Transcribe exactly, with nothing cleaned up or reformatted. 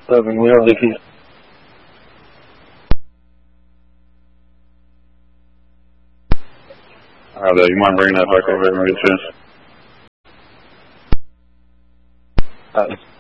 Loving, we are leaky. Alright, uh, you mind bringing that back over here when we get a chance? Uh,